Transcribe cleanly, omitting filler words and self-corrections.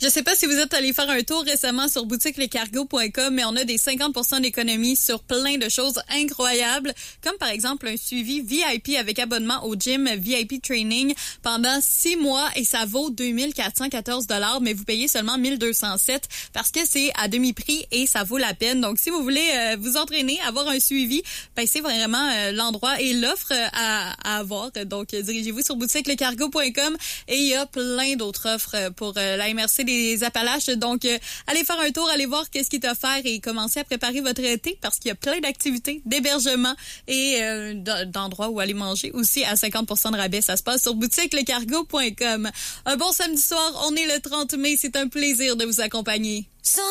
Je sais pas si vous êtes allé faire un tour récemment sur boutiquelescargos.com, mais on a des 50% d'économie sur plein de choses incroyables, comme par exemple un suivi VIP avec abonnement au gym VIP Training pendant 6 mois et ça vaut 2414 $, mais vous payez seulement 1207 parce que c'est à demi-prix et ça vaut la peine. Donc, si vous voulez vous entraîner, avoir un suivi, ben c'est vraiment l'endroit et l'offre à avoir. Donc, dirigez-vous sur boutiquelescargos.com et il y a plein d'autres offres pour la MRC des Appalaches. Donc, allez faire un tour, allez voir qu'est-ce qui est offert et commencez à préparer votre été parce qu'il y a plein d'activités, d'hébergement et d'endroits où aller manger aussi à 50% de rabais. Ça se passe sur boutiquelescargos.com. Un bon samedi soir, on est le 30 mai. C'est un plaisir de vous accompagner.